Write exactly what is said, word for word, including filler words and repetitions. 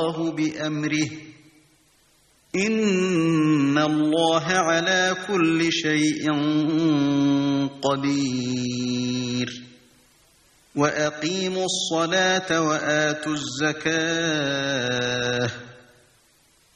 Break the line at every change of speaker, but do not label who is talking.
الله بأمره إن الله على كل شيء قدير وأقيموا الصلاة وآتوا الزكاة